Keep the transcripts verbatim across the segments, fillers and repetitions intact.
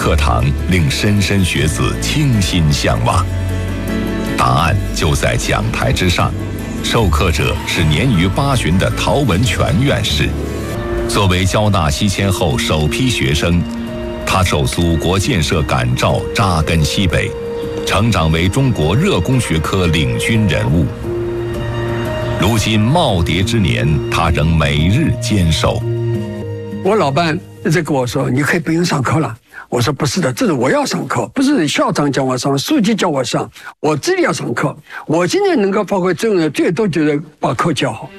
课堂令莘莘学子倾心向往。答案就在讲台之上，授课者是年逾八旬的陶文全院士。作为交大西迁后首批学生，他受祖国建设感召，扎根西北，成长为中国热工学科领军人物。如今耄耋之年，他仍每日坚守。 我老伴一直跟我说：“你可以不用上课了。”我说：“不是的，这是我要上课，不是校长叫我上，书记叫我上，我自己要上课。我今天能够发挥作用的，最多就是把课教好。”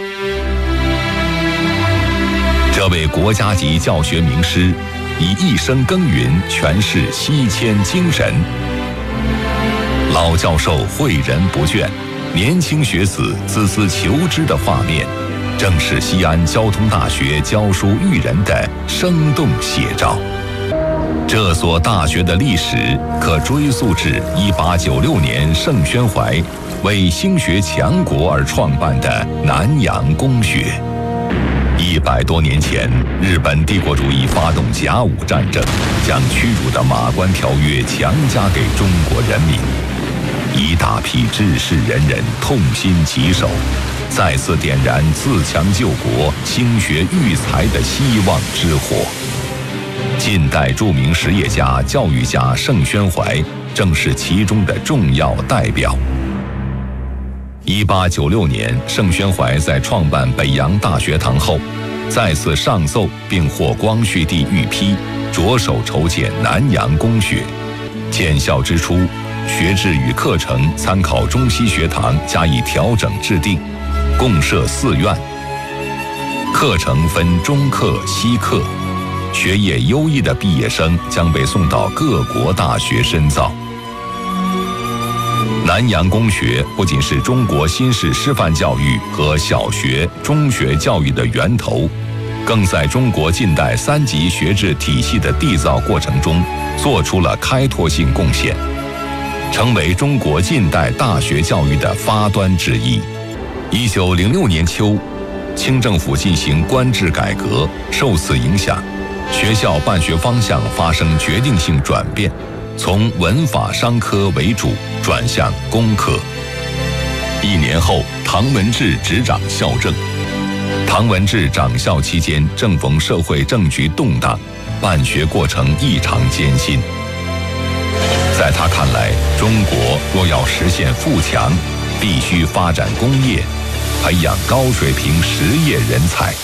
这位国家级教学名师，以一生耕耘诠释西迁精神。老教授诲人不倦，年轻学子孜孜求知的画面，正是西安交通大学教书育人的生动写照。这所大学的历史可追溯至一八九六年盛宣怀为兴学强国而创办的南洋公学。一百多年前，日本帝国主义发动甲午战争，将屈辱的马关条约强加给中国人民，一大批志士仁人痛心疾首，再次点燃自强救国、兴学育才的希望之火。近代著名实业家、教育家盛宣怀正是其中的重要代表。一八九六年，盛宣怀在创办北洋大学堂后，再次上奏并获光绪帝御批，着手筹建南洋公学。建校之初，学制与课程参考中西学堂加以调整制定，共设四院。课程分中课、西课，学业优异的毕业生将被送到各国大学深造。南洋公学不仅是中国新式师范教育和小学、中学教育的源头，更在中国近代三级学制体系的缔造过程中做出了开拓性贡献，成为中国近代大学教育的发端之一。一九零六年秋，清政府进行官制改革，受此影响，学校办学方向发生决定性转变，从文法商科为主转向工科。一年后，唐文治执掌校政。唐文治掌校期间，正逢社会政局动荡，办学过程异常艰辛。在他看来，中国若要实现富强，必须发展工业，培养高水平实业人才。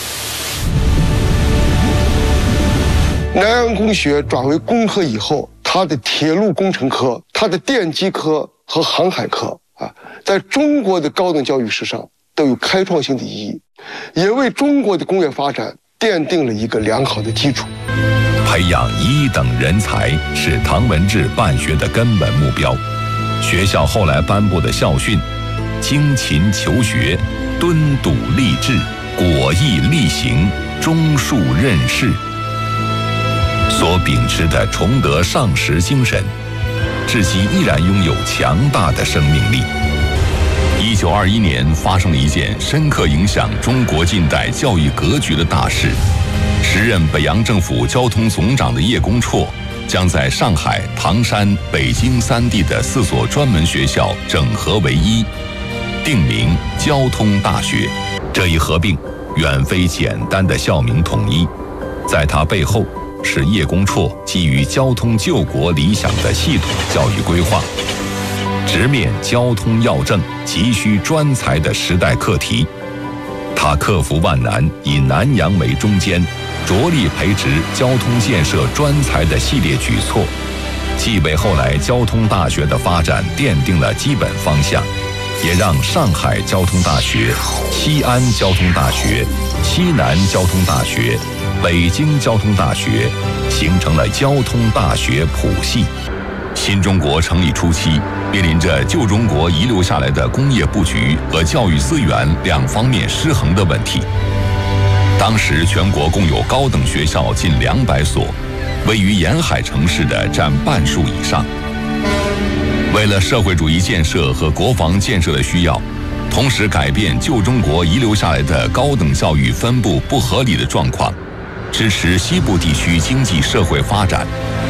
南洋公学转为工科以后，它的铁路工程科、它的电机科和航海科啊，在中国的高等教育史上都有开创性的意义，也为中国的工业发展奠定了一个良好的基础。 培养一等人才是唐文治办学的根本目标。学校后来颁布的校训：精勤求学，敦笃立志，果毅力行，忠恕任事。所秉持的崇德尚识精神，至今依然拥有强大的生命力。一九二一年发生了一件深刻影响中国近代教育格局的大事，时任北洋政府交通总长的叶公绰将在上海、唐山、北京三地的四所专门学校整合为一，定名交通大学。这一合并远非简单的校名统一，在它背后是叶公绰基于交通救国理想的系统教育规划，直面交通要政、急需专才的时代课题。他克服万难，以南洋为中间，着力培植交通建设专才的系列举措，既为后来交通大学的发展奠定了基本方向，也让上海交通大学、西安交通大学、西南交通大学、北京交通大学形成了交通大学谱系。新中国成立初期，面临着旧中国遗留下来的工业布局和教育资源两方面失衡的问题。当时全国共有高等学校近两百所，位于沿海城市的占半数以上。为了社会主义建设和国防建设的需要，同时改变旧中国遗留下来的高等教育分布不合理的状况，支持西部地区经济社会发展，